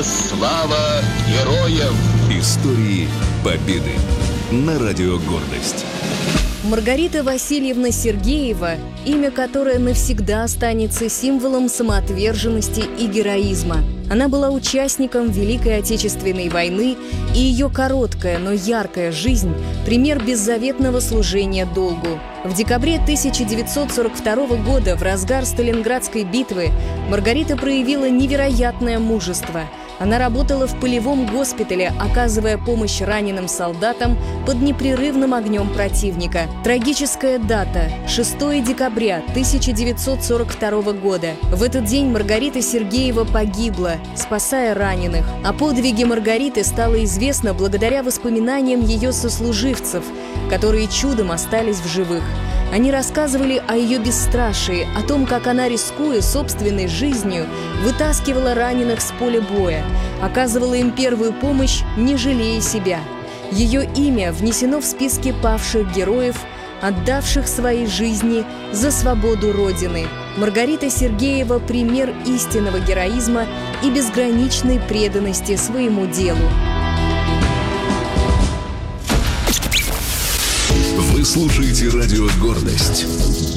слава героям! Истории Победы. На радио «Гордость». Маргарита Васильевна Сергеева, имя которое навсегда останется символом самоотверженности и героизма. Она была участником Великой Отечественной войны, и ее короткая, но яркая жизнь – пример беззаветного служения долгу. В декабре 1942 года, в разгар Сталинградской битвы, Маргарита проявила невероятное мужество. Она работала в полевом госпитале, оказывая помощь раненым солдатам под непрерывным огнем противника. Трагическая дата – 6 декабря 1942 года. В этот день Маргарита Сергеева погибла, спасая раненых. О подвиге Маргариты стало известно благодаря воспоминаниям ее сослуживцев, которые чудом остались в живых. Они рассказывали о ее бесстрашии, о том, как она, рискуя собственной жизнью, вытаскивала раненых с поля боя, оказывала им первую помощь, не жалея себя. Ее имя внесено в списки павших героев, отдавших свои жизни за свободу Родины. Маргарита Сергеева – пример истинного героизма и безграничной преданности своему делу. Вы слушаете радио «Гордость».